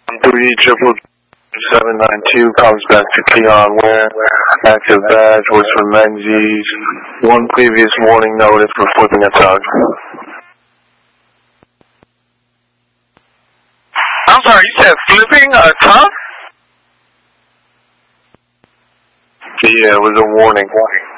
37792 comes back to Keon Ware. Active badge was for Menzies. One previous warning notice for flipping a tug. I'm sorry, you said flipping a tug? Yeah, it was a warning.